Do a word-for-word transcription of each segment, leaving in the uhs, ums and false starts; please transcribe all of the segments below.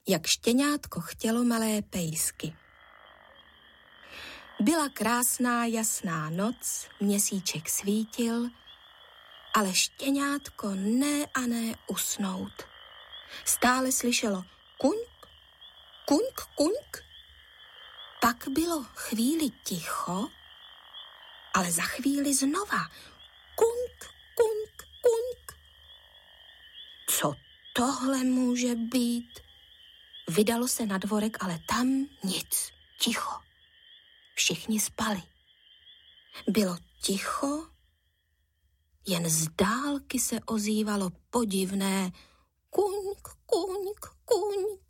jak štěňátko chtělo malé pejsky. Byla krásná jasná noc, měsíček svítil, ale štěňátko ne a ne usnout. Stále slyšelo kuňk, kuňk, kuňk. Pak bylo chvíli ticho, ale za chvíli znova kuňk, kuňk, kuňk. Co tohle může být? Vydalo se na dvorek, ale tam nic, ticho. Všichni spali. Bylo ticho, jen z dálky se ozývalo podivné kuňk, kuňk, kuňk.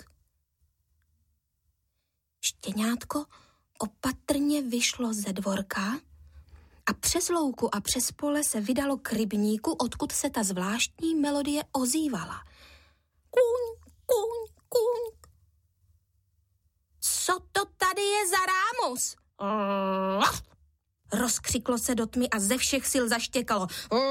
Štěňátko opatrně vyšlo ze dvorka a přes louku a přes pole se vydalo k rybníku, odkud se ta zvláštní melodie ozývala. Kuň, kuň, kuň. Co to tady je za rámus? Rozkřiklo se do tmy a ze všech sil zaštěkalo.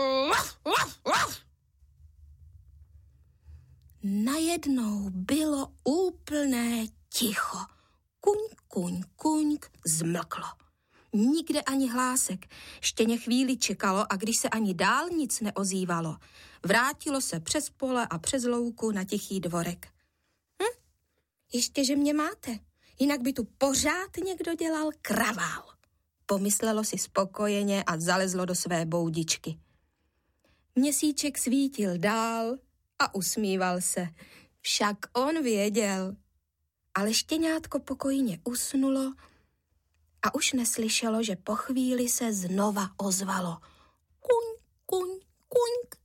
Najednou bylo úplné ticho. Kuň, kuň, kuň, zmlklo. Nikde ani hlásek. Štěně chvíli čekalo a když se ani dál nic neozývalo, vrátilo se přes pole a přes louku na tichý dvorek. Hm? Ještě, že mě máte. Jinak by tu pořád někdo dělal kravál. Pomyslelo si spokojeně a zalezlo do své boudičky. Měsíček svítil dál a usmíval se. Však on věděl. Ale štěňátko pokojně usnulo a už neslyšelo, že po chvíli se znova ozvalo. Kuň, kuň, kuň.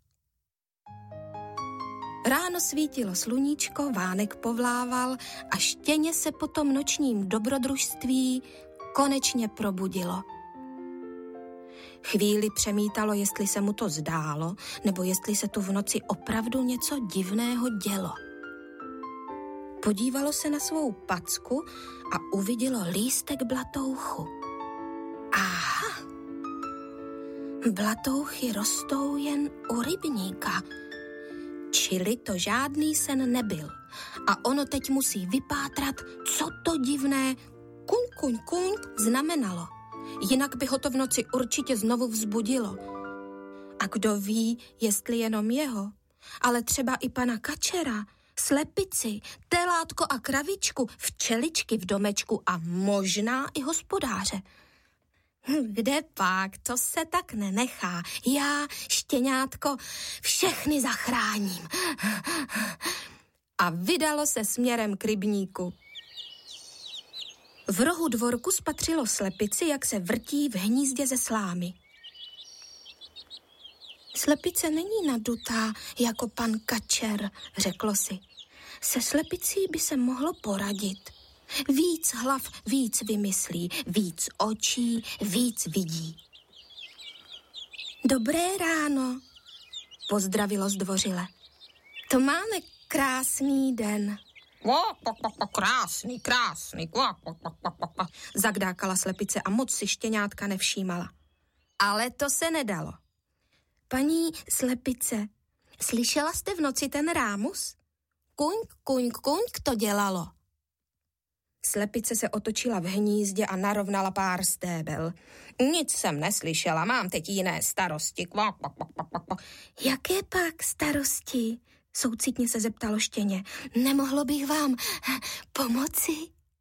Ráno svítilo sluníčko, vánek povlával a štěně se po tom nočním dobrodružství konečně probudilo. Chvíli přemítalo, jestli se mu to zdálo, nebo jestli se tu v noci opravdu něco divného dělo. Podívalo se na svou packu a uvidělo lístek blatouchu. Aha, blatouchy rostou jen u rybníka, čili to žádný sen nebyl. A ono teď musí vypátrat, co to divné kuň, kuň, kuň znamenalo. Jinak by ho to v noci určitě znovu vzbudilo. A kdo ví, jestli jenom jeho, ale třeba i pana kačera, slepici, telátko a kravičku, včeličky v domečku a možná i hospodáře. Kde pak, to se tak nenechá. Já, štěňátko, všechny zachráním. A vydalo se směrem k rybníku. V rohu dvorku spatřilo slepici, jak se vrtí v hnízdě ze slámy. Slepice není nadutá jako pan kačer, řeklo si. Se slepicí by se mohlo poradit. Víc hlav víc vymyslí, víc očí víc vidí. Dobré ráno, pozdravilo zdvořile. To máme krásný den. Krásný, krásný. Zagdákala slepice a moc si štěňátka nevšímala. Ale to se nedalo. Paní slepice, slyšela jste v noci ten rámus? Kuňk, kuňk, kuňk to dělalo. Slepice se otočila v hnízdě a narovnala pár stébel. Nic jsem neslyšela, mám teď jiné starosti. Jaké pak starosti? Soucitně se zeptalo štěně. Nemohlo bych vám pomoci?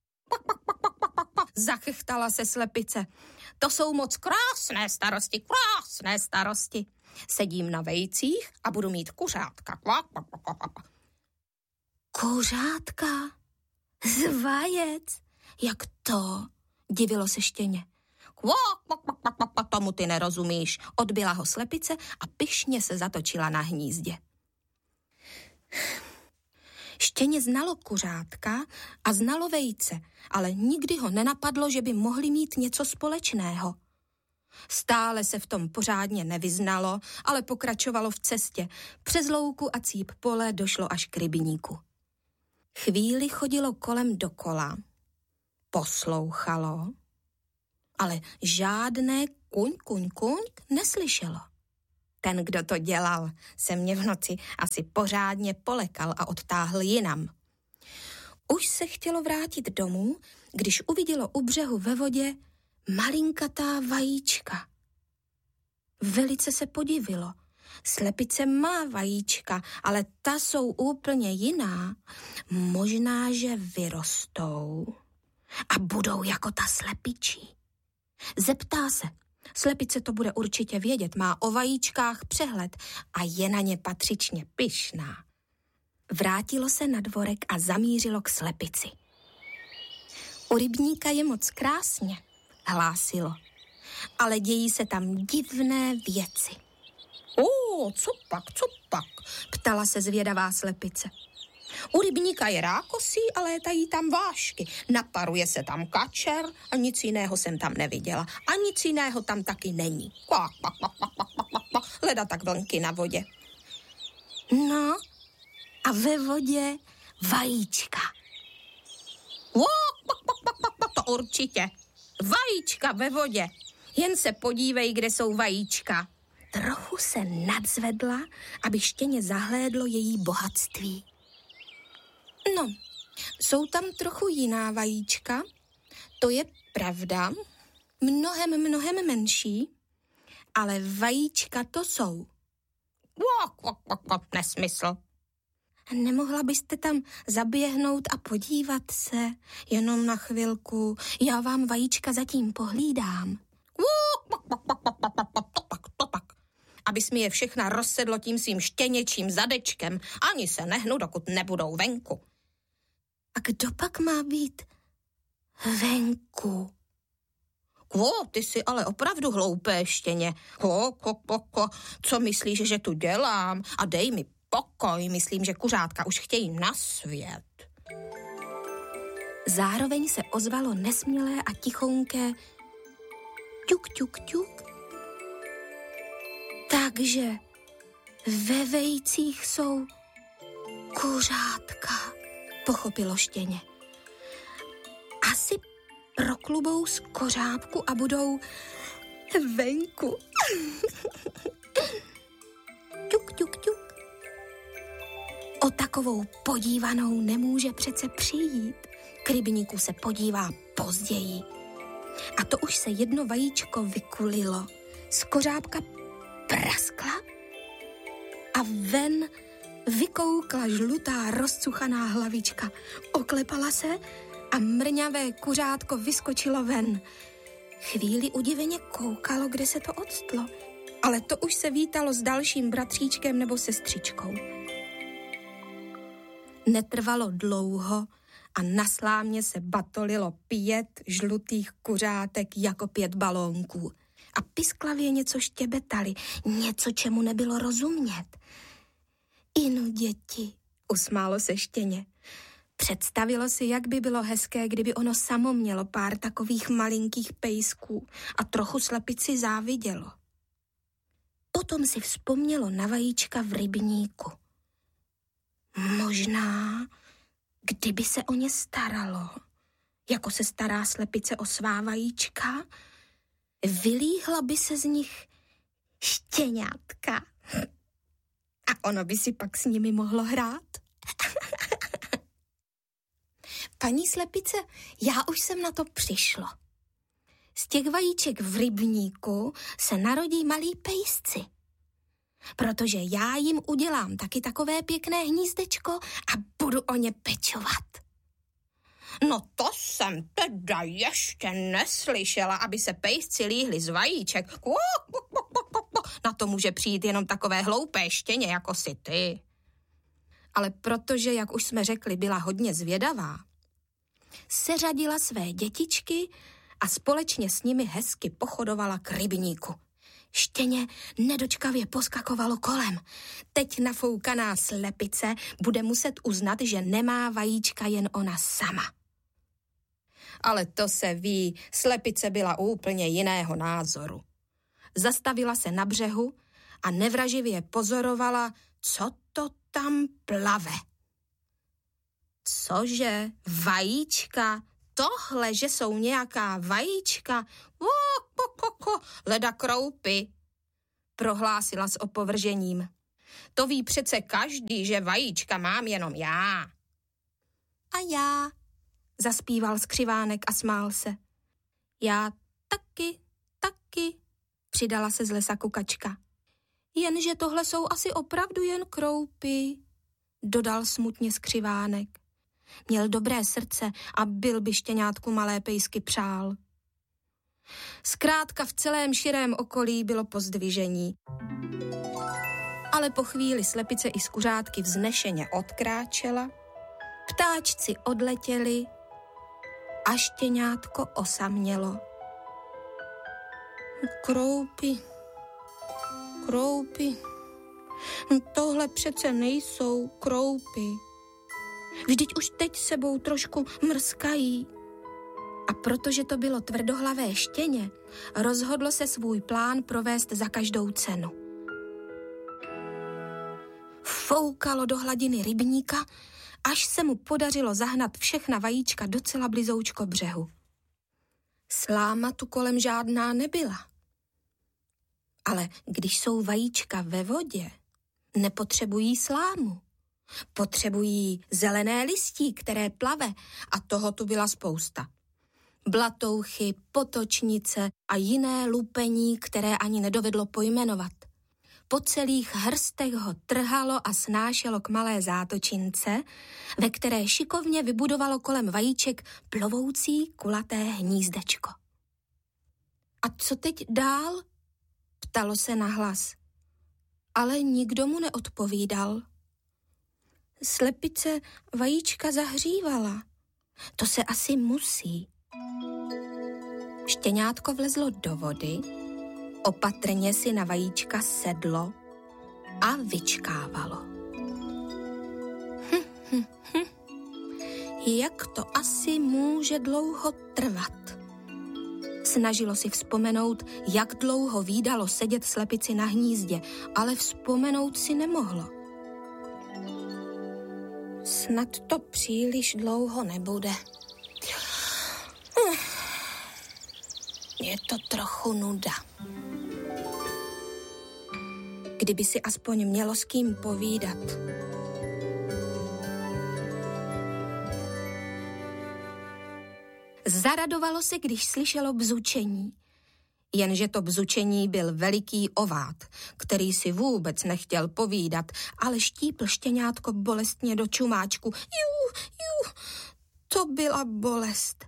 Zachechtala se slepice. To jsou moc krásné starosti, krásné starosti. Sedím na vejcích a budu mít kuřátka. Kuřátka? Z vajec? Jak to? Divilo se štěně. Tomu ty nerozumíš. Odbyla ho slepice a pyšně se zatočila na hnízdě. Štěně znalo kuřátka a znalo vejce, ale nikdy ho nenapadlo, že by mohli mít něco společného. Stále se v tom pořádně nevyznalo, ale pokračovalo v cestě. Přes louku a cíp pole došlo až k rybníku. Chvíli chodilo kolem dokola, poslouchalo, ale žádné kuň, kuň, kuň neslyšelo. Ten, kdo to dělal, se mě v noci asi pořádně polekal a odtáhl jinam. Už se chtělo vrátit domů, když uvidělo u břehu ve vodě malinkatá vajíčka. Velice se podivilo. Slepice má vajíčka, ale ta jsou úplně jiná. Možná, že vyrostou a budou jako ta slepičí. Zeptá se. Slepice to bude určitě vědět, má o vajíčkách přehled a je na ně patřičně pyšná. Vrátilo se na dvorek a zamířilo k slepici. U rybníka je moc krásně, hlásilo, ale dějí se tam divné věci. O, co pak, co pak, ptala se zvědavá slepice. U rybníka je rákosí a létají tam vášky. Naparuje se tam kačer a nic jiného jsem tam neviděla. A nic jiného tam taky není. Kvak, kvak, kvak, kvak, kvak, kvak, kvak. Leda tak vlnky na vodě. No, a ve vodě vajíčka. O, kvak, kvak, kvak, kvak, kvak, to určitě. Vajíčka ve vodě. Jen se podívej, kde jsou vajíčka. Trochu se nadzvedla, aby štěně zahlédlo její bohatství. No, jsou tam trochu jiná vajíčka, to je pravda, mnohem, mnohem menší, ale vajíčka to jsou. Kvak, kvak, kvak, kvak, nesmysl. Nemohla byste tam zaběhnout a podívat se, jenom na chvilku, já vám vajíčka zatím pohlídám. Kvak, kvak, kvak, kvak, kvak, kvak, to tak, to tak. Abys mi je všechna rozsedlo tím svým štěněčím zadečkem, ani se nehnu, dokud nebudou venku. A kdo pak má být venku? Kvo, ty jsi ale opravdu hloupé štěně. Ko, ko, ko, ko, co myslíš, že tu dělám? A dej mi pokoj, myslím, že kuřátka už chtějí na svět. Zároveň se ozvalo nesmělé a tichounké ťuk, ťuk, ťuk. Takže ve vejcích jsou kuřátka, pochopilo štěně. Asi proklubou z kořápku a budou venku. Ťuk, ťuk, ťuk. O takovou podívanou nemůže přece přijít. K rybníku se podívá později. A to už se jedno vajíčko vykulilo. Z kořápka praskla a ven vykoukla žlutá rozcuchaná hlavička. Oklepala se a mrňavé kuřátko vyskočilo ven. Chvíli udiveně koukalo, kde se to odstlo, ale to už se vítalo s dalším bratříčkem nebo sestřičkou. Netrvalo dlouho a na slámě se batolilo pět žlutých kuřátek jako pět balónků. A pisklavě něco štěbetali, něco, čemu nebylo rozumět. Inu, děti, usmálo se štěně. Představilo si, jak by bylo hezké, kdyby ono samo mělo pár takových malinkých pejsků a trochu slepici závidělo. Potom si vzpomnělo na vajíčka v rybníku. Možná, kdyby se o ně staralo, jako se stará slepice o svá vajíčka, vylíhla by se z nich štěňátka. A ono by si pak s nimi mohlo hrát. Paní slepice, já už jsem na to přišla. Z těch vajíček v rybníku se narodí malí pejsci. Protože já jim udělám taky takové pěkné hnízdečko a budu o ně pečovat. No to jsem teda ještě neslyšela, aby se pejsci líhli z vajíček. Na to může přijít jenom takové hloupé štěně, jako si ty. Ale protože, jak už jsme řekli, byla hodně zvědavá, seřadila své dětičky a společně s nimi hezky pochodovala k rybníku. Štěně nedočkavě poskakovalo kolem. Teď nafoukaná slepice bude muset uznat, že nemá vajíčka jen ona sama. Ale to se ví, slepice byla úplně jiného názoru. Zastavila se na břehu a nevraživě pozorovala, co to tam plave. Cože, vajíčka? Tohle, že jsou nějaká vajíčka? Ó, ko, ko, ko, leda kroupy, prohlásila s opovržením. To ví přece každý, že vajíčka mám jenom já. A já, zaspíval skřivánek a smál se. Já taky, taky, přidala se z lesa kukačka. Jenže tohle jsou asi opravdu jen kroupy, dodal smutně skřivánek. Měl dobré srdce a byl by štěňátku malé pejsky přál. Zkrátka v celém širém okolí bylo pozdvižení. Ale po chvíli slepice i skuřátky vznešeně odkráčela, ptáčci odletěli a štěňátko osamělo. Kroupy, kroupy, tohle přece nejsou kroupy. Vždyť už teď sebou trošku mrskají. A protože to bylo tvrdohlavé štěně, rozhodlo se svůj plán provést za každou cenu. Foukalo do hladiny rybníka, až se mu podařilo zahnat všechna vajíčka docela blizoučko břehu. Sláma tu kolem žádná nebyla. Ale když jsou vajíčka ve vodě, nepotřebují slámu. Potřebují zelené listí, které plave, a toho tu byla spousta. Blatouchy, potočnice a jiné lupení, které ani nedovedlo pojmenovat. Po celých hrstech ho trhalo a snášelo k malé zátočince, ve které šikovně vybudovalo kolem vajíček plovoucí kulaté hnízdečko. A co teď dál? Ptalo se nahlas. Ale nikdo mu neodpovídal. Slepice vajíčka zahřívala. To se asi musí. Štěňátko vlezlo do vody, opatrně si na vajíčka sedlo a vyčkávalo. Hm, hm, hm. Jak to asi může dlouho trvat? Snažilo si vzpomenout, jak dlouho vídalo sedět slepici na hnízdě, ale vzpomenout si nemohlo. Snad to příliš dlouho nebude. Je to trochu nuda. Kdyby si aspoň mělo s kým povídat. Zaradovalo se, když slyšelo bzučení. Jenže to bzučení byl veliký ovát, který si vůbec nechtěl povídat, ale štípl štěňátko bolestně do čumáčku. Jú, jú, to byla bolest.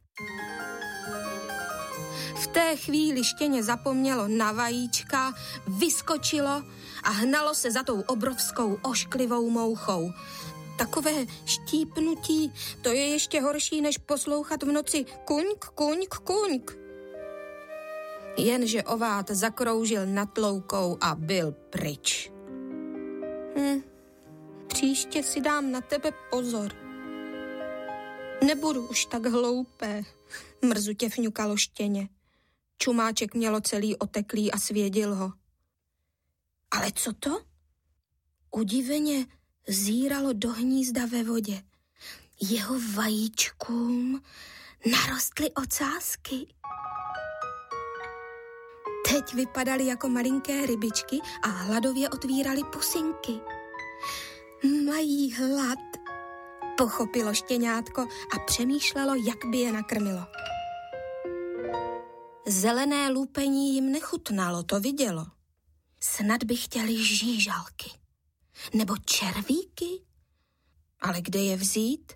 V té chvíli štěně zapomnělo na vajíčka, vyskočilo a hnalo se za tou obrovskou ošklivou mouchou. Takové štípnutí, to je ještě horší, než poslouchat v noci kuňk, kuňk, kuňk. Jenže ovát zakroužil nad loukou a byl pryč. Hm, příště si dám na tebe pozor. Nebudu už tak hloupé, mrzutě fňukalo štěně. Čumáček mělo celý oteklý a svědil ho. Ale co to? Udiveně zíralo do hnízda ve vodě. Jeho vajíčkům narostly ocásky. Teď vypadaly jako malinké rybičky a hladově otvíraly pusinky. Mají hlad, pochopilo štěňátko a přemýšlelo, jak by je nakrmilo. Zelené lupení jim nechutnalo, to vidělo. Snad by chtěli žížalky. Nebo červíky? Ale kde je vzít?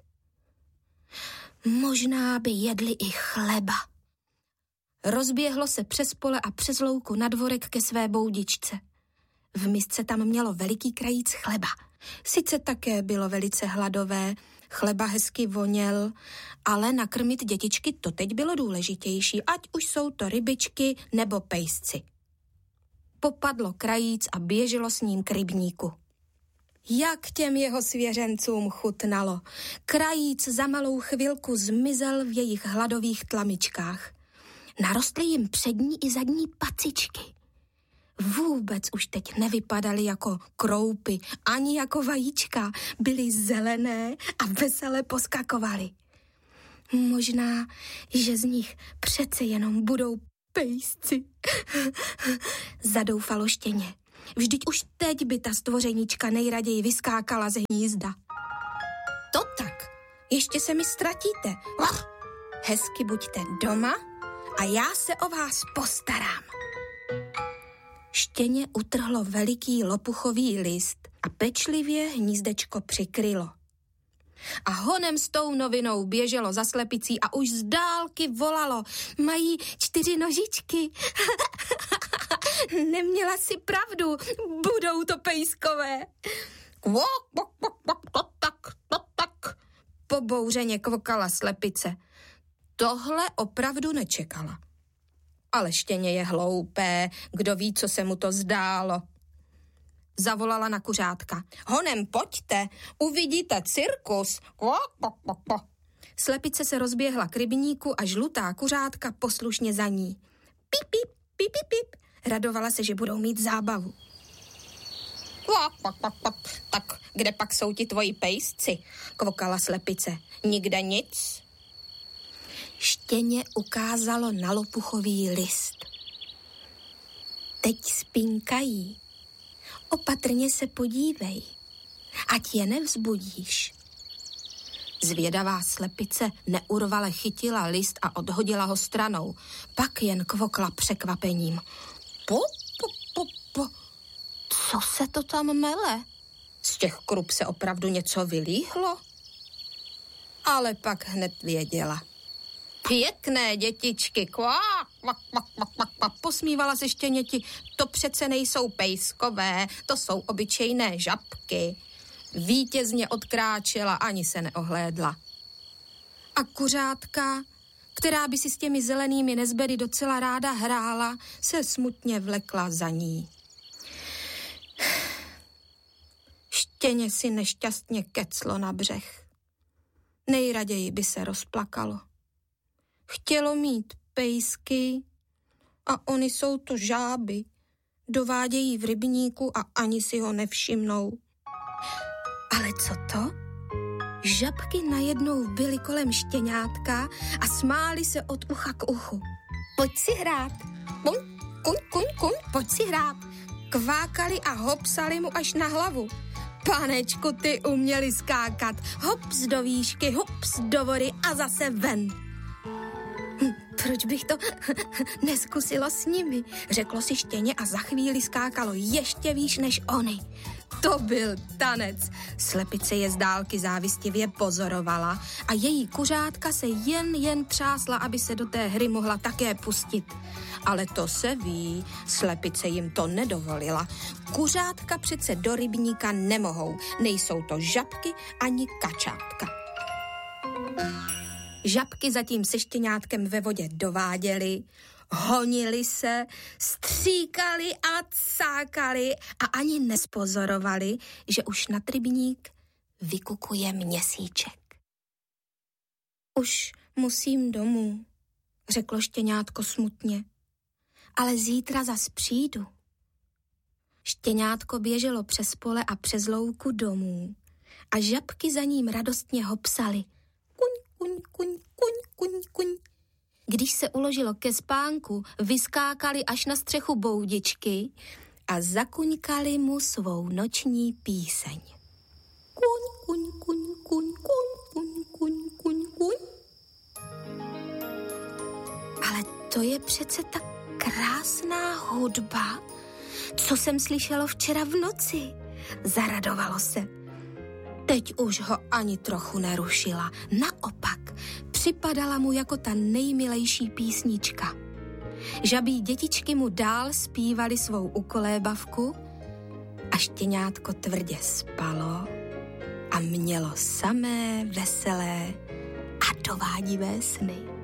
Možná by jedli i chleba. Rozběhlo se přes pole a přes louku na dvorek ke své boudičce. V misce tam mělo veliký krajíc chleba. Sice také bylo velice hladové, chleba hezky voněl, ale nakrmit dětičky to teď bylo důležitější, ať už jsou to rybičky nebo pejsci. Popadlo krajíc a běželo s ním k rybníku. Jak těm jeho svěřencům chutnalo. Krajíc za malou chvilku zmizel v jejich hladových tlamičkách. Narostly jim přední i zadní pacičky. Vůbec už teď nevypadaly jako kroupy, ani jako vajíčka. Byly zelené a vesele poskakovaly. Možná, že z nich přece jenom budou pejsci. Zadoufalo štěně. Vždyť už teď by ta stvořenička nejraději vyskákala ze hnízda. To tak, ještě se mi ztratíte. Oh, hezky buďte doma a já se o vás postarám. Štěně utrhlo veliký lopuchový list a pečlivě hnízdečko přikrylo. A honem s tou novinou běželo za slepicí a už z dálky volalo: mají čtyři nožičky. Neměla si pravdu, budou to pejskové. Kvok, kvok, kvok, kvok, to tak, to tak, pobouřeně kvokala slepice. Tohle opravdu nečekala. Ale Štěně je hloupé, kdo ví, co se mu to zdálo. Zavolala na kuřátka. Honem, pojďte, uvidíte cirkus. Kvok, kvok, kvok, kvok. Slepice se rozběhla k rybníku a žlutá kuřátka poslušně za ní. Pip, pip, pip, pip, pip. Radovala se, že budou mít zábavu. Kvok, kvok, kvok, kvok. Tak kde pak jsou ti tvoji pejsci? Kvokala slepice. Nikde nic. Štěně ukázalo na lopuchový list. Teď spinkají. Opatrně se podívej, ať je nevzbudíš. Zvědavá slepice neurvale chytila list a odhodila ho stranou. Pak jen kvokla překvapením. Po, po, po, po. Co se to tam mele? Z těch krup se opravdu něco vylíhlo? Ale pak hned věděla. Pěkné dětičky, kvák, kvak, kvak, kvak, kvak, kvak, posmívala se Štěněti. To přece nejsou pejskové, to jsou obyčejné žabky. Vítězně odkráčela, ani se neohlédla. A kuřátka, která by si s těmi zelenými nezbedy docela ráda hrála, se smutně vlekla za ní. Štěně si nešťastně keclo na břeh. Nejraději by se rozplakalo. Chtělo mít pejsky a oni jsou to žáby. Dovádějí v rybníku a ani si ho nevšimnou. Ale co to? Žabky najednou byly kolem Štěňátka a smály se od ucha k uchu. Pojď si hrát. Kuň, kuň, kuň, kuň, pojď si hrát. Kvákali a hopsali mu až na hlavu. Panečku, ty uměli skákat. Hops do výšky, hops do vody a zase ven. Hm, proč bych to neskusilo s nimi, řeklo si Štěně a za chvíli skákalo ještě výš než oni. To byl tanec. Slepice je z dálky závistivě pozorovala a její kuřátka se jen jen třásla, aby se do té hry mohla také pustit. Ale to se ví, slepice jim to nedovolila. Kuřátka přece do rybníka nemohou, nejsou to žabky ani kačátka. Žabky zatím se Štěňátkem ve vodě dováděly, honili se, stříkali a cákali a ani nespozorovali, že už nad rybník vykukuje měsíček. Už musím domů, řeklo Štěňátko smutně, ale zítra zas přijdu. Štěňátko běželo přes pole a přes louku domů a žabky za ním radostně hopsaly. Kuň, kuň, kuň, kuň, kuň, kuň. Když se uložilo ke spánku, vyskákali až na střechu boudičky a zakuňkali mu svou noční píseň. Kuň, kuň, kuň, kuň, kuň, kuň, kuň, kuň, kuň. Ale to je přece tak krásná hudba, co jsem slyšelo včera v noci. Zaradovalo se. Teď už ho ani trochu nerušila. Naopak, připadala mu jako ta nejmilejší písnička. Žabí dětičky mu dál zpívali svou ukolébavku a Štěňátko tvrdě spalo a mělo samé veselé a dovádivé sny.